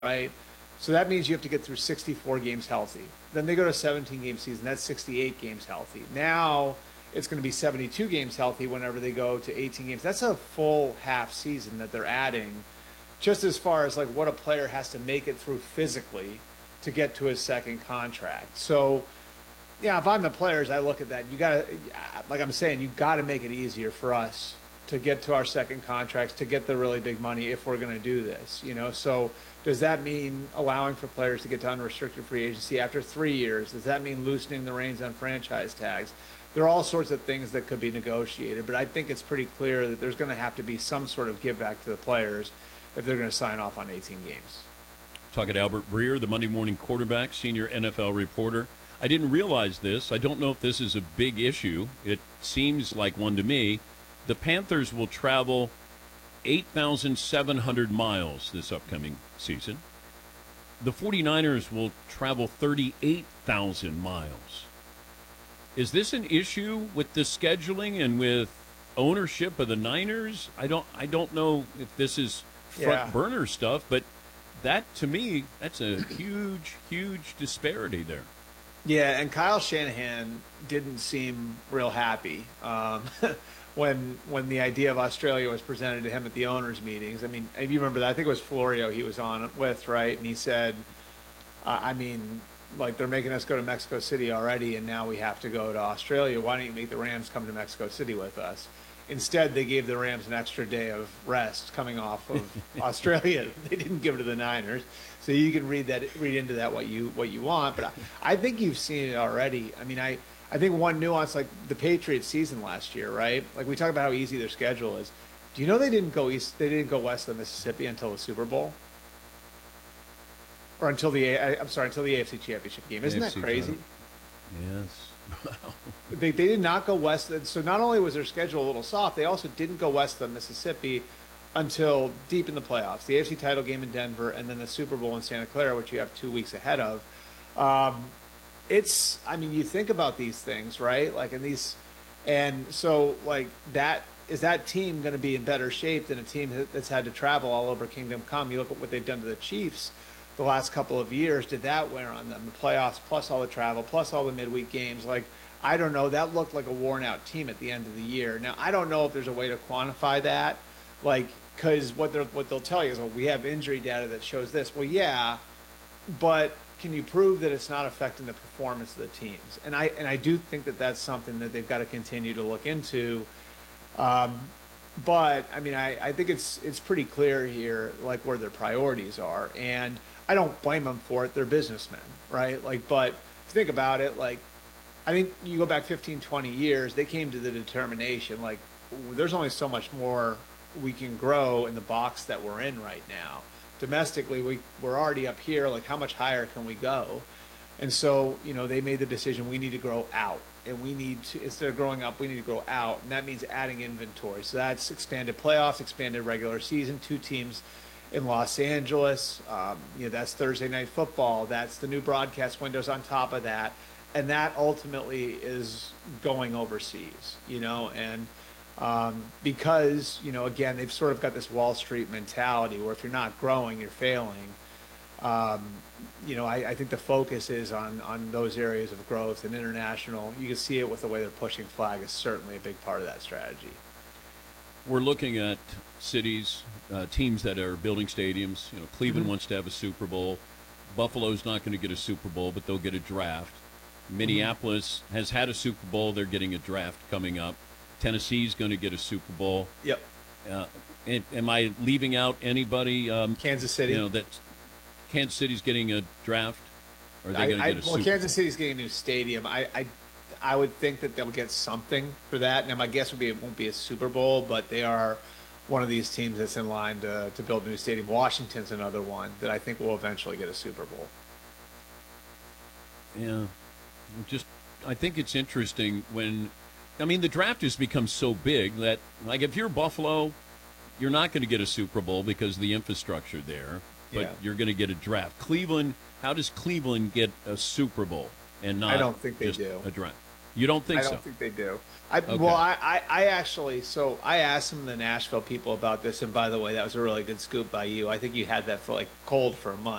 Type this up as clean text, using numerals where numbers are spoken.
right? So that means you have to get through 64 games healthy. Then they go to 17-game season. That's 68 games healthy. Now it's going to be 72 games healthy whenever they go to 18 games. That's a full half season that they're adding, just as far as like what a player has to make it through physically to get to his second contract. So, yeah, if I'm the players, I look at that. You got to, like I'm saying, you got to make it easier for us to get to our second contracts, to get the really big money if we're going to do this, you know? So does that mean allowing for players to get to unrestricted free agency after 3 years? Does that mean loosening the reins on franchise tags? There are all sorts of things that could be negotiated, but I think it's pretty clear that there's going to have to be some sort of give back to the players if they're going to sign off on 18 games. Talking to Albert Breer, the Monday Morning Quarterback, senior NFL reporter. I didn't realize this. I don't know if this is a big issue. It seems like one to me. The Panthers will travel 8,700 miles this upcoming season. The 49ers will travel 38,000 miles. Is this an issue with the scheduling and with ownership of the Niners? I don't know if this is front burner stuff, but that, to me, that's a huge disparity there. Yeah, and Kyle Shanahan didn't seem real happy when the idea of Australia was presented to him at the owners' meetings. I mean, if you remember that, I think it was Florio he was on with, right? And he said, like, they're making us go to Mexico City already, and now we have to go to Australia. Why don't you make the Rams come to Mexico City with us? Instead, they gave the Rams an extra day of rest coming off of Australia. They didn't give it to the Niners. So you can read into that what you want. But I think you've seen it already. I mean, I think one nuance, like the Patriots season last year, right? Like we talk about how easy their schedule is. Do you know they didn't go west of the Mississippi until the Super Bowl? Or until the AFC Championship game. Isn't that crazy? Yes. They did not go west. So not only was their schedule a little soft, they also didn't go west of the Mississippi until deep in the playoffs. The AFC title game in Denver, and then the Super Bowl in Santa Clara, which you have 2 weeks ahead of. You think about these things, right? And so like that, is that team going to be in better shape than a team that's had to travel all over Kingdom Come? You look at what they've done to the Chiefs the last couple of years. Did that wear on them? The playoffs, plus all the travel, plus all the midweek games. Like, I don't know. That looked like a worn-out team at the end of the year. Now, I don't know if there's a way to quantify that, like, because what they'll tell you is, well, we have injury data that shows this. Well, yeah, but can you prove that it's not affecting the performance of the teams? And I do think that that's something that they've got to continue to look into. But I mean, I think it's pretty clear here, like, where their priorities are, and I don't blame them for it. They're businessmen, right? Like, but if you think about it, like, I think you go back 15, 20 years, they came to the determination, like, there's only so much more we can grow in the box that we're in right now. Domestically, we're already up here. Like, how much higher can we go? And so, you know, they made the decision, we need to grow out. And we need to, instead of growing up, we need to grow out. And that means adding inventory. So that's expanded playoffs, expanded regular season, 2 teams in Los Angeles. That's Thursday Night Football. That's the new broadcast windows on top of that. And that ultimately is going overseas, and because, again, they've sort of got this Wall Street mentality where if you're not growing, you're failing. I think the focus is on those areas of growth, and international. You can see it with the way they're pushing flag is certainly a big part of that strategy. We're looking at cities, teams that are building stadiums. Cleveland wants to have a Super Bowl. Buffalo's not going to get a Super Bowl, but they'll get a draft. Minneapolis has had a Super Bowl. They're getting a draft coming up. Tennessee's going to get a Super Bowl. Yep. Am I leaving out anybody? Kansas City. That Kansas City's getting a draft. Or are they going to get a Super Bowl? Kansas City's getting a new stadium. I would think that they'll get something for that. Now, my guess would be it won't be a Super Bowl, but they are one of these teams that's in line to build a new stadium. Washington's another one that I think will eventually get a Super Bowl. Yeah. I think it's interesting the draft has become so big that, like, if you're Buffalo, you're not going to get a Super Bowl because of the infrastructure there, but you're going to get a draft. Cleveland, how does Cleveland get a Super Bowl and not I don't think they do. a draft? You don't think I so? don't think they do. Okay. Well, I actually, so I asked some of the Nashville people about this, and by the way, that was a really good scoop by you. I think you had that for like cold for a month.